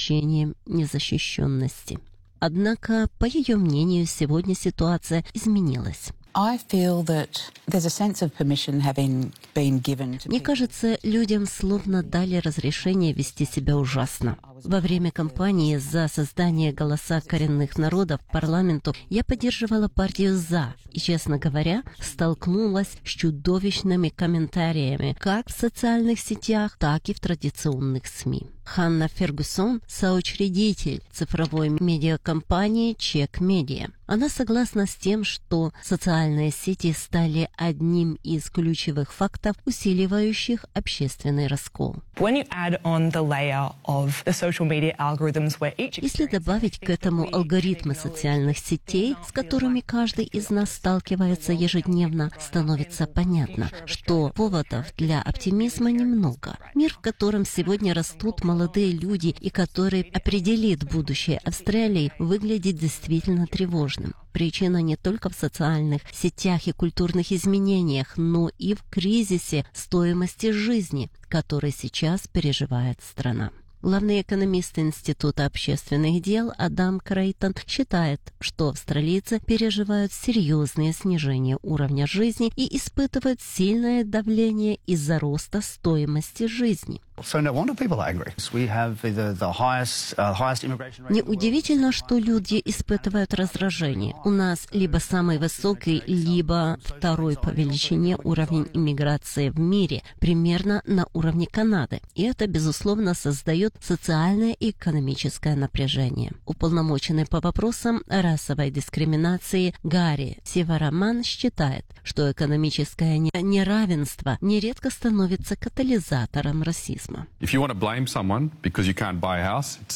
ощущением незащищенности. Однако, по ее мнению, сегодня ситуация изменилась. Мне кажется, людям словно дали разрешение вести себя ужасно. Во время кампании за создание голоса коренных народов в парламенту я поддерживала партию «За» и, честно говоря, столкнулась с чудовищными комментариями как в социальных сетях, так и в традиционных СМИ. Ханна Фергюсон – соучредитель цифровой медиакомпании «Чек Медиа». Она согласна с тем, что социальные сети стали одним из ключевых факторов, усиливающих общественный раскол. Если добавить к этому алгоритмы социальных сетей, с которыми каждый из нас сталкивается ежедневно, становится понятно, что поводов для оптимизма немного. Мир, в котором сегодня растут молодые люди и который определит будущее Австралии, выглядит действительно тревожным. Причина не только в социальных сетях и культурных изменениях, но и в кризисе стоимости жизни, который сейчас переживает страна. Главный экономист Института общественных дел Адам Крейтон считает, что австралийцы переживают серьезное снижение уровня жизни и испытывают сильное давление из-за роста стоимости жизни. Неудивительно, что люди испытывают раздражение. У нас либо самый высокий, либо второй по величине уровень иммиграции в мире, примерно на уровне Канады. И это, безусловно, создает социальное и экономическое напряжение. Уполномоченный по вопросам расовой дискриминации Гарри Сивараман считает, что экономическое неравенство нередко становится катализатором расизма.